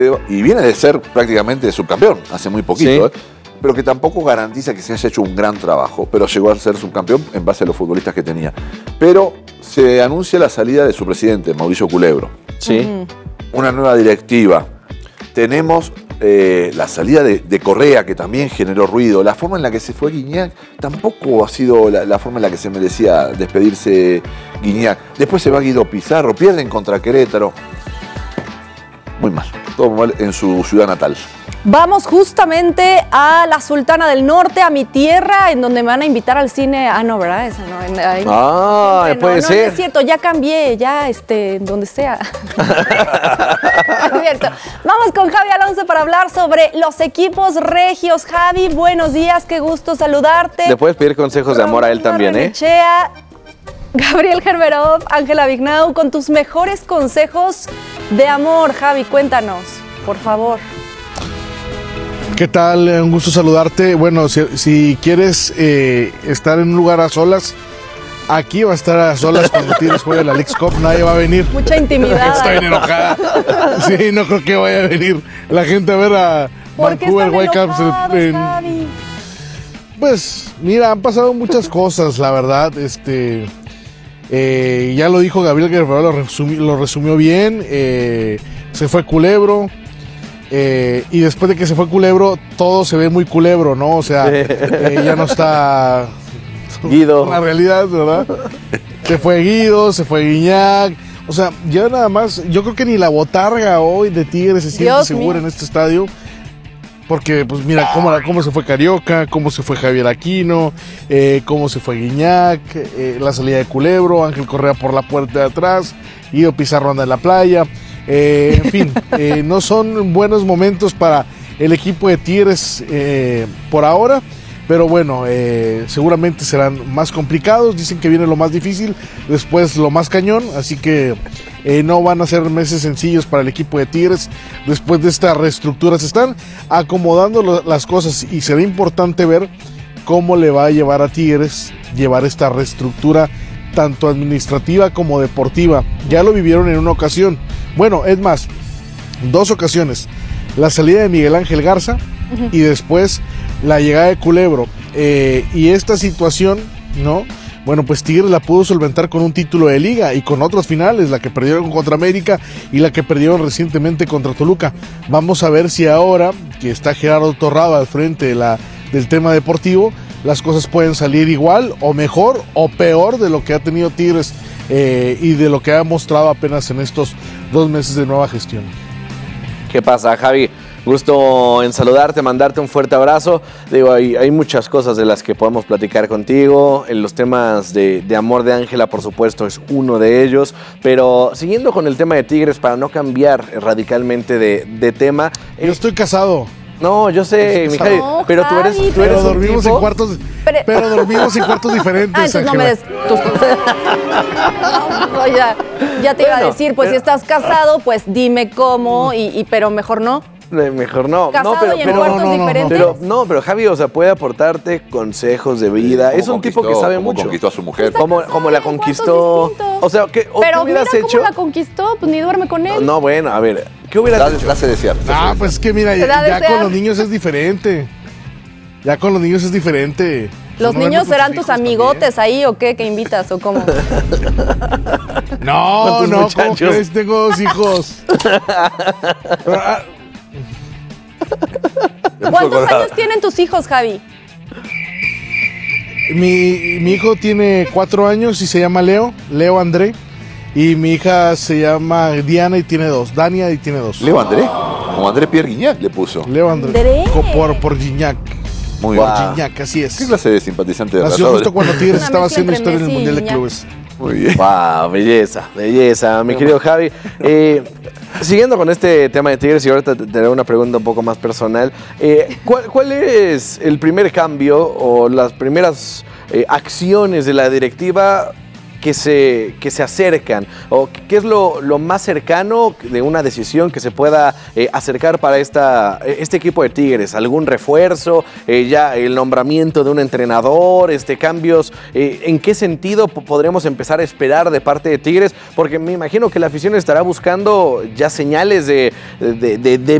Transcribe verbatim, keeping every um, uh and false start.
y viene de ser prácticamente subcampeón hace muy poquito, Sí. ¿eh? Pero que tampoco garantiza que se haya hecho un gran trabajo, pero llegó a ser subcampeón en base a los futbolistas que tenía. Pero se anuncia la salida de su presidente, Mauricio Culebro. Sí. Ujú. Una nueva directiva. Tenemos eh, la salida de, de Correa, que también generó ruido. La forma en la que se fue Guiñac tampoco ha sido la, la forma en la que se merecía despedirse Guiñac. Después se va Guido Pizarro, pierden contra Querétaro. Muy mal, todo mal en su ciudad natal. Vamos justamente a la Sultana del Norte, a mi tierra, en donde me van a invitar al cine. Ah, no, ¿verdad? Esa no. En- ahí- Ah, siempre puede no, ser. No, es cierto, ya cambié, ya, este, donde sea. Es cierto. Vamos con Javi Alonso para hablar sobre los equipos regios. Javi, buenos días, qué gusto saludarte. Le puedes pedir consejos de amor a él Román también, ¿eh? Barrenechea, Gabriel Gerberov, Ángela Vignau, con tus mejores consejos de amor. Javi, cuéntanos, por favor. ¿Qué tal? Un gusto saludarte. Bueno, si, si quieres eh, estar en un lugar a solas, aquí va a estar a solas cuando Tigres juegue la Leagues Cup. Nadie va a venir. Mucha intimidad. Está bien enojada. Sí, no creo que vaya a venir la gente a ver a ¿Por qué Vancouver están Whitecaps. enojados, en- Javi? Pues, mira, han pasado muchas cosas, la verdad. Este, eh, ya lo dijo Gabriel Guerrero, lo, resumi- lo resumió bien. eh, se fue Culebro. eh, y después de que se fue Culebro, todo se ve muy Culebro, ¿no? O sea, eh, ya no está Guido. la realidad, ¿verdad? Se fue Guido, se fue Guiñac. O sea, ya nada más, yo creo que ni la botarga hoy de Tigres se siente Dios segura mío. en este estadio. Porque, pues mira, cómo, cómo se fue Carioca, cómo se fue Javier Aquino, eh, cómo se fue Guiñac, eh, la salida de Culebro, Ángel Correa por la puerta de atrás, Guido Pizarro anda en la playa. Eh, en fin, eh, no son buenos momentos para el equipo de Tigres eh, por ahora. Pero bueno, eh, seguramente serán más complicados. Dicen que viene lo más difícil, después lo más cañón. Así que eh, no van a ser meses sencillos para el equipo de Tigres. Después de esta reestructura se están acomodando lo- las cosas. Y será importante ver cómo le va a llevar a Tigres llevar esta reestructura tanto administrativa como deportiva. Ya lo vivieron en una ocasión. Bueno, es más, dos ocasiones. La salida de Miguel Ángel Garza y después la llegada de Culebro. Eh, y esta situación, ¿no? Bueno, pues Tigres la pudo solventar con un título de liga y con otras finales, la que perdieron contra América y la que perdieron recientemente contra Toluca. Vamos a ver si ahora, que está Gerardo Torrado al frente de la, del tema deportivo, las cosas pueden salir igual o mejor o peor de lo que ha tenido Tigres eh, y de lo que ha mostrado apenas en estos dos meses de nueva gestión. ¿Qué pasa, Javi? Gusto en saludarte, mandarte un fuerte abrazo. Digo, hay, hay muchas cosas de las que podemos platicar contigo. En los temas de, de amor de Ángela, por supuesto, es uno de ellos. Pero siguiendo con el tema de Tigres, para no cambiar radicalmente de, de tema. Yo eh, estoy casado. no, yo sé, mi Javi, No, pero tú eres, Javi, tú eres Pero un dormimos tipo- en cuartos, Pero- pero dormimos en cuartos diferentes. Ah, entonces no me des Ángela. tus consejos. No, ya, ya te iba a Bueno, decir, pues pero- si estás casado, pues dime cómo, y, y- pero mejor no. Eh, Mejor no. Casado no, pero, y en pero, cuartos no, no, no, diferentes. pero, no, pero Javi, o sea, puede aportarte consejos de vida. ¿Cómo Es un tipo que conquistó- sabe cómo mucho. conquistó a su mujer? Como, casado como la en cuartos conquistó. distintos. O sea, ¿qué, o Pero qué hubieras mira hecho? cómo la conquistó, pues ni duerme con él. No, bueno, a ver, ¿qué hubieras La, hecho? la hace desear. la hace Ah, desear. pues es que mira, Te da ya, ya desear. con los niños es diferente. Ya con los niños es diferente. ¿Los Uno niños duerme con serán sus tus hijos amigotes ahí o qué? ¿Que invitas o cómo? también. No, Con tus no, ¿cómo muchachos. crees? Tengo dos hijos. Pero, ah, ¿Cuántos años tienen tus hijos, Javi? mi, mi hijo tiene cuatro años y se llama Leo, Leo André. Y mi hija se llama Diana y tiene dos. Dania y tiene dos. Leo André, como André Pierre Guignac le puso. Leo André. André. Co- Por, por Gignac. Muy Por bien. Gignac, así es. ¿Qué clase de simpatizante de Nació Razado? justo cuando Tigres Una estaba mezcla haciendo entre historia en el Messi y Mundial de Gignac. Clubes. Muy bien. Wow, belleza, belleza, mi querido Javi. Eh, siguiendo con este tema de Tigres, y ahorita te te haré una pregunta un poco más personal. eh, ¿cuál, ¿Cuál es el primer cambio o las primeras eh, acciones de la directiva que se, que se acercan? ¿O qué es lo, lo más cercano de una decisión que se pueda eh, acercar para esta, este equipo de Tigres? ¿Algún refuerzo? Eh, ¿Ya el nombramiento de un entrenador? Este, ¿Cambios? Eh, ¿En qué sentido podremos empezar a esperar de parte de Tigres? Porque me imagino que la afición estará buscando ya señales de, de, de, de